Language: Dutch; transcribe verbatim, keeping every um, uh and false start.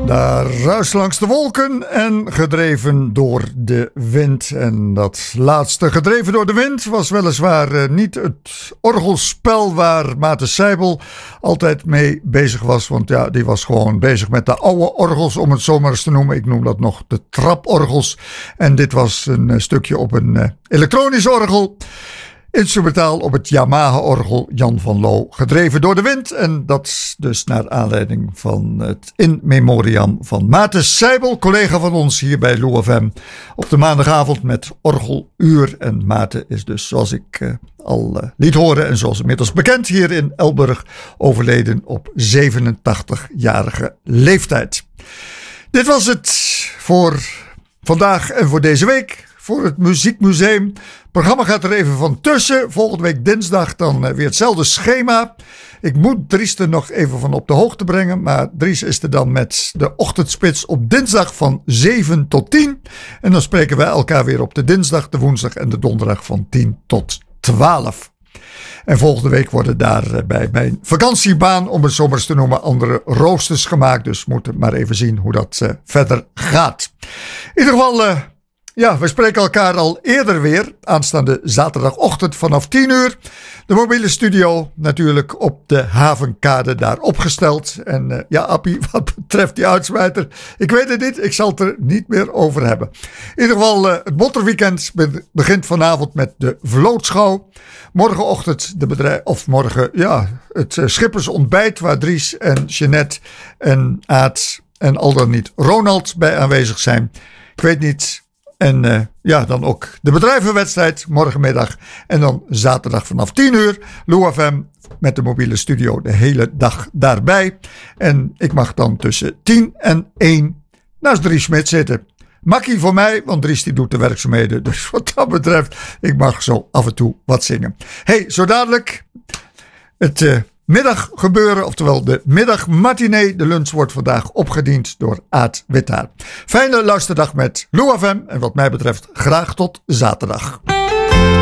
Daar ruis langs de wolken en gedreven door de wind. En dat laatste, gedreven door de wind, was weliswaar uh, niet het orgelspel waar Maarten Seibel altijd mee bezig was. Want ja, die was gewoon bezig met de oude orgels, om het zo maar eens te noemen. Ik noem dat nog de traporgels. En dit was een uh, stukje op een uh, elektronisch orgel. Instrumentaal op het Yamaha-orgel Jan van Loo, gedreven door de wind. En dat dus naar aanleiding van het in memoriam van Maarten Seibel, collega van ons hier bij Lou F M, op de maandagavond met Orgeluur. En Maarten is dus, zoals ik uh, al uh, liet horen en zoals inmiddels bekend, hier in Elburg overleden op zevenentachtigjarige leeftijd. Dit was het voor vandaag en voor deze week. Voor het Muziekmuseum. Het programma gaat er even van tussen. Volgende week dinsdag dan weer hetzelfde schema. Ik moet Dries er nog even van op de hoogte brengen. Maar Dries is er dan met de ochtendspits op dinsdag van zeven tot tien. En dan spreken wij elkaar weer op de dinsdag, de woensdag en de donderdag van tien tot twaalf. En volgende week worden daar bij mijn vakantiebaan, om het zo maar eens te noemen, andere roosters gemaakt. Dus we moeten maar even zien hoe dat uh, verder gaat. In ieder geval... Uh, Ja, we spreken elkaar al eerder weer, aanstaande zaterdagochtend vanaf tien uur. De mobiele studio natuurlijk op de havenkade daar opgesteld. En uh, ja, Appie, wat betreft die uitsmijter, ik weet het niet, ik zal het er niet meer over hebben. In ieder geval, uh, het Motterweekend begint vanavond met de vlootschouw. Morgenochtend de bedrijf, of morgen, ja, het uh, schippersontbijt waar Dries en Jeanette en Aad en al dan niet Ronald bij aanwezig zijn. Ik weet niet... En uh, ja, dan ook de bedrijvenwedstrijd morgenmiddag. En dan zaterdag vanaf tien uur. Lou F M met de mobiele studio de hele dag daarbij. En ik mag dan tussen tien en één naast Dries Smit zitten. Makkie voor mij, want Dries die doet de werkzaamheden. Dus wat dat betreft, ik mag zo af en toe wat zingen. Hey, zo dadelijk het... Uh, middaggebeuren, oftewel de middagmatinee. De lunch wordt vandaag opgediend door Aad Withaar. Fijne luisterdag met Lou F M en wat mij betreft graag tot zaterdag.